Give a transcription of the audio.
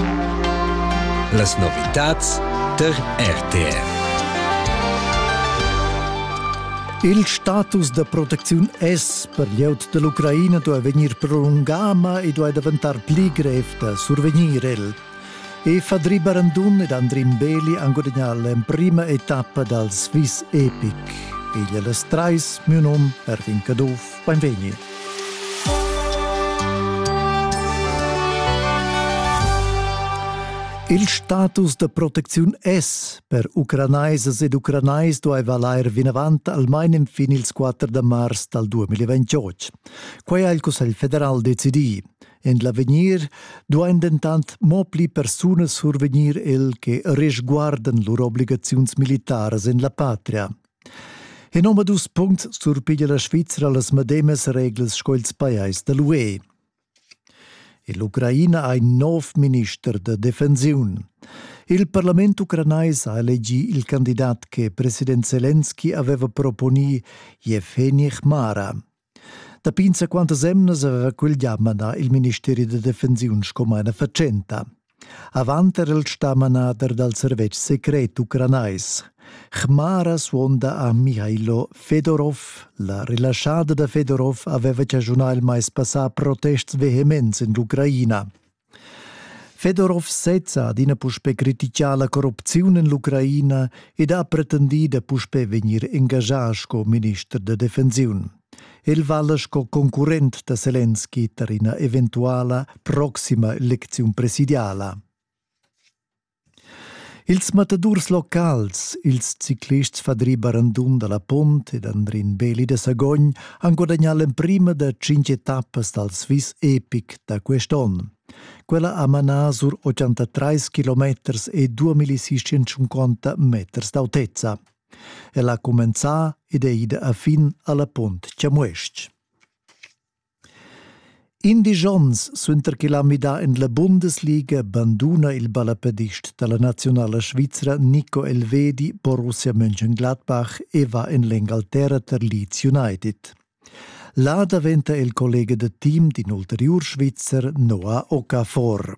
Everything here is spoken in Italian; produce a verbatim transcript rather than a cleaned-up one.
Las novitats der R T R. Il status de proteziun S per gli aut dell'Ucraina deve venir prolungama e deve diventar pli grev da survenir el. E Fadri Barandun ed Andrin Beli han guadagnato la prima etappa dal Swiss Epic. E gli alle strais, mio nome, Erwin Kaduf, benveni. Il status de proteziun S per ucranaises ed ucranais doveva l'air vinavant almain in fin il quattro de mars dal duemilaventotto. Quai ha il Consiglio federal decidi. En l'avenir doveva indentant mo pli persunas survenir el che resguarden loro obligaziuns militares in la patria. E nome dus punts surpiglia la Svizzera las medemes reglas sco ils paiais de l'U E. E l'Ucraina ha un nov minister de defensiun. Il Parlamento ucranais ha eleggi il candidat che President Zelensky aveva proponi Yevgeny Khmara. Da pinza quantas emnas aveva quel chiamana il Ministeri de Defensiun come una facenta. Avanter il stamanader dal servizio segreto ucranais. Khmara suonda a Mikhailo Fedorov. La rilasciata da Fedorov aveva già giornal mais passà protesti vehementi in l'Ucraina. Fedorov sezza ad ina puspe criticare la corruzione in l'Ucraina ed ha pretendito puspe venire ingaggiato come ministro de defensione. Il valles co concurrent da Zelensky per una eventuale prossima elezione presidiale. Ils matadurs locals, ils ciclists Fadri Barandun de la Pont ed Andrin Beli de Sagogn han guadagnato in prima de cinque etappas dal Swiss Epic da quest'anno. Quella a manà sur ottantatré chilometri e duemilaseicentocinquanta metri d'altezza. E la començà ed è ida a fin alla Pont Ciamuesc. In Dijons, suenter che la mida in la Bundesliga abbandona il balapedist della nazionale svizzera Nico Elvedi Borussia Mönchengladbach e va in l'Inghilterra per Leeds United. Là diventa il collega del team di ulterior svizzer Noah Okafor.